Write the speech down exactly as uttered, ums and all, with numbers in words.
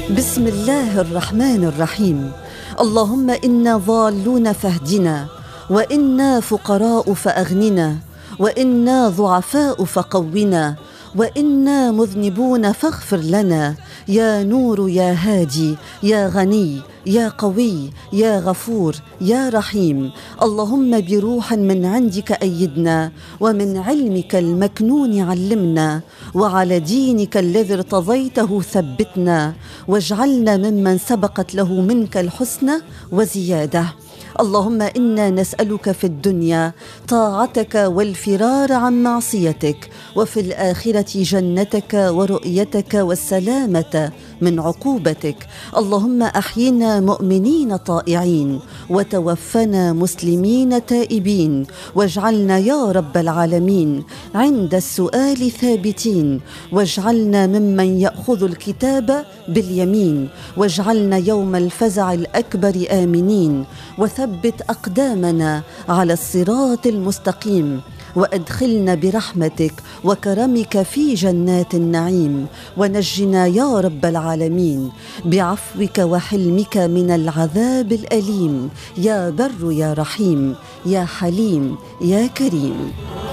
بسم الله الرحمن الرحيم. اللهم إنا ضالون فاهدنا، وإنا فقراء فأغننا، وإنا ضعفاء فقونا، وإنا مذنبون فاغفر لنا، يا نور يا هادي يا غني يا قوي يا غفور يا رحيم. اللهم بروح من عندك أيدنا، ومن علمك المكنون علمنا، وعلى دينك الذي ارتضيته ثبتنا، واجعلنا ممن سبقت له منك الحسنى وزيادة. اللهم إنا نسألك في الدنيا طاعتك والفرار عن معصيتك، وفي الآخرة جنتك ورؤيتك والسلامة من عقوبتك. اللهم أحينا مؤمنين طائعين، وتوفنا مسلمين تائبين، واجعلنا يا رب العالمين عند السؤال ثابتين، واجعلنا ممن يأخذ الكتاب باليمين، واجعلنا يوم الفزع الأكبر آمنين، وثبت أقدامنا على الصراط المستقيم، وأدخلنا برحمتك وكرمك في جنات النعيم، ونجنا يا رب العالمين بعفوك وحلمك من العذاب الأليم، يا بر يا رحيم يا حليم يا كريم.